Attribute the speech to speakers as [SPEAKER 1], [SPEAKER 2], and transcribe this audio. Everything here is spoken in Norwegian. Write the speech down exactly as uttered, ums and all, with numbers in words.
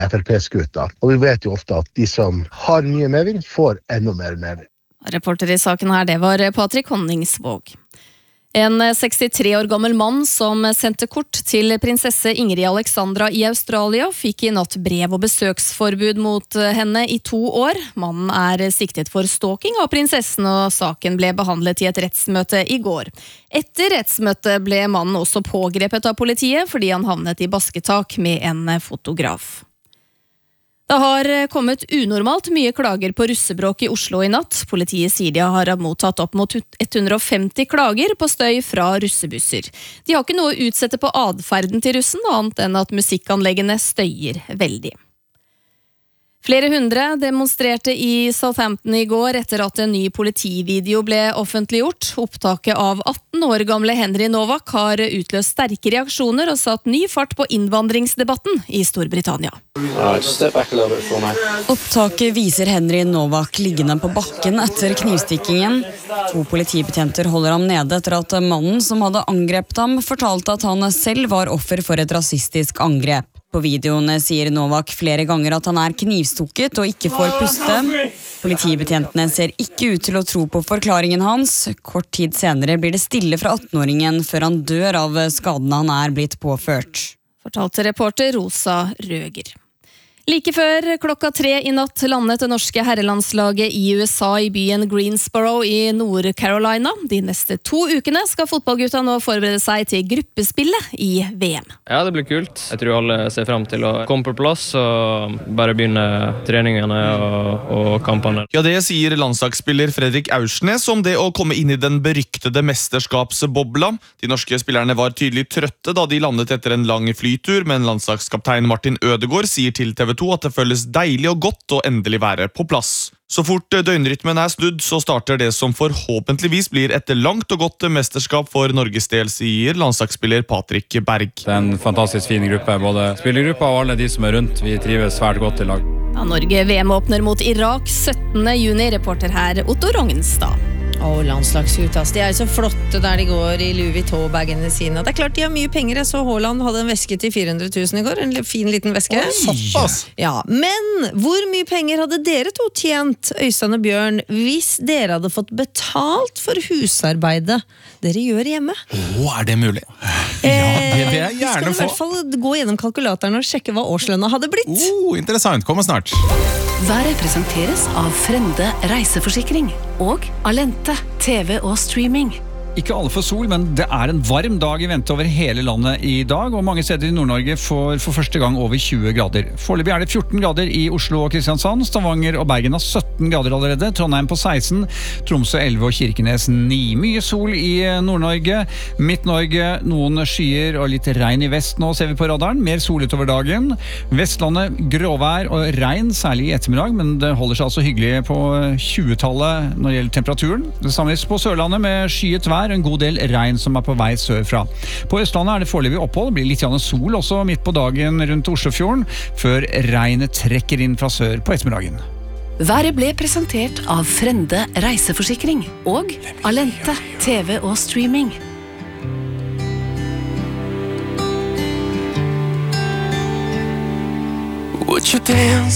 [SPEAKER 1] F R P-skuta. Og vi vet jo ofte at de som har mye medvind, får enda mer medvind.
[SPEAKER 2] Reporter i saken her, det var Patrik Honningsvåg. En sekstitre år gammel mann som sendte kort til prinsesse Ingrid Alexandra i Australia, fikk i natt brev og besøksforbud mot henne i to år. Mannen er siktet for stalking av prinsessen, og saken ble behandlet i et rettsmøte i går. Etter rettsmøtet ble mannen også pågrepet av politiet fordi han havnet i basketak med en fotograf. Det har kommet unormalt mye klager på russebråk i Oslo i natt. Politiet sier de har mottatt opp mot hundre og femti klager på støy fra russebusser. De har ikke noe å utsette på adferden til russen, annet enn at musikkanleggene støyer veldig. Flere hundre demonstrerte i Southampton i går etter at en ny politivideo ble offentliggjort. Opptaket av atten år gamle Henry Novak har utløst sterke reaksjoner og satt ny fart på innvandringsdebatten i Storbritannia.
[SPEAKER 3] Opptaket viser Henry Novak liggende på bakken etter knivstikkingen. To politibetjenter holder ham nede etter at mannen som hadde angrepet ham fortalte at han selv var offer for et rasistisk angrep. På videoen sier Novak flere ganger at han er knivstukket og ikke får puste. Politibetjentene ser ikke ut til å tro på forklaringen hans. Kort tid senere blir det stille fra attenåringen før han dør av skadene han er blitt påført.
[SPEAKER 2] Fortalte reporter Rosa Røger. Like før klokka tre i natt landet det norske herrelandslaget i U S A i byen Greensboro i Nord-Carolina. De neste to ukene skal fotballgutta nå forberede seg til gruppespillet i V M.
[SPEAKER 4] Ja, det blir kult. Jeg tror alle ser frem til å komme på plass og bare begynne treningene og, og kampene.
[SPEAKER 5] Ja, det sier landslagsspiller Fredrik Aursnes om det å komme inn i den beryktede mesterskapsbobla. De norske spillerne var tydelig trøtte da de landet etter en lang flytur, men landslagskaptein Martin Ødegaard sier til T V to at det føles deilig og godt å endelig være på plass. Så fort døgnrytmen er snudd, så starter det som forhåpentligvis blir et langt og godt mesterskap for Norges del, sier landslagsspiller Patrick Berg.
[SPEAKER 6] Det er en fantastisk fin gruppe, både spillergruppa og alle de som er rundt. Vi trives svært godt i lag.
[SPEAKER 2] Ja, Norge V M åpner mot Irak syttende juni, reporter her Otto Rognstad.
[SPEAKER 7] Og landslagsgutas, de er så flotte der de går i Louis Vuitton-bagene sine. Det er klart de har mye penger. Jeg så Haaland hadde en veske til fire hundre tusen i går, en fin liten veske.
[SPEAKER 5] Såpass!
[SPEAKER 7] Ja, men hvor mye penger hadde dere to tjent, Øystein og Bjørn, hvis dere hadde fått betalt for husarbeidet dere gjør hjemme?
[SPEAKER 8] Åh, er det mulig? Ja, det vil jeg gjerne få.
[SPEAKER 7] Vi skal i hvert fall gå gjennom kalkulatoren og sjekke hva årslønna hadde blitt.
[SPEAKER 8] Oh, interessant. Kommer snart.
[SPEAKER 9] Været presenteres av Frende reiseforsikring og Alente, T V og streaming.
[SPEAKER 10] Ikke alle får sol, men det er en varm dag i vente over hele landet i dag, og mange steder i Nord-Norge får for første gang over tjue grader. Foreløpig er det fjorten grader i Oslo og Kristiansand, Stavanger og Bergen har sytten grader allerede, Trondheim på seksten, Tromsø elleve og Kirkenes ni. Mye sol i Nord-Norge, Midt-Norge, noen skyer og litt regn i vest nå ser vi på radaren, mer sol utover dagen. Vestlandet gråvær og regn, særlig i ettermiddag, men det holder seg altså hyggelig på tjue-tallet når det gjelder temperaturen. Det samme på Sørlandet med skyet vær, en god del regn som er på vei sørfra. På Østlandet er det foreløpig opphold, det blir litt grann sol også midt på dagen rundt Oslofjorden, før regnet trekker inn fra sør på ettermiddagen.
[SPEAKER 9] Været ble presentert av Frende reiseforsikring og Alente, T V og streaming. Would you dance?